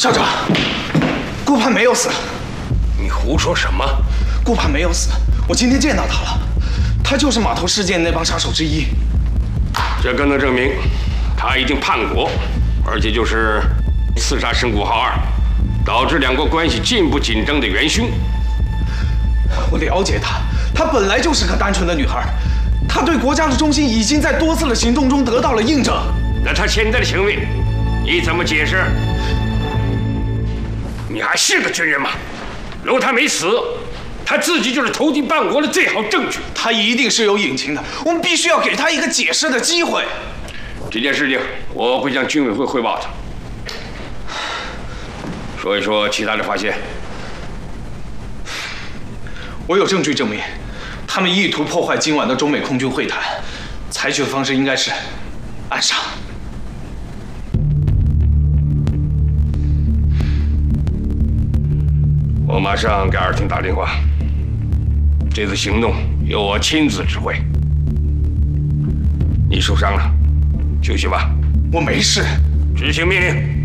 校长，顾盼没有死。 你胡说什么？ 顾盼没有死，我今天见到他了，他就是码头事件那帮杀手之一。 这更能证明他已经叛国，而且就是刺杀申谷浩二，导致两国关系进一步紧张的元凶。 我了解她，她本来就是个单纯的女孩，她对国家的忠心已经在多次的行动中得到了印证。 那她现在的行为，你怎么解释？你还是个军人吗？如果他没死，他自己就是投敌叛国的最好证据。 他一定是有隐情的，我们必须要给他一个解释的机会。 这件事情我会向军委会汇报的。说一说其他的发现。 我有证据证明，他们意图破坏今晚的中美空军会谈，采取的方式应该是暗杀。 我马上给2厅打电话。这次行动由我亲自指挥。你受伤了，休息吧。 我没事。 执行命令。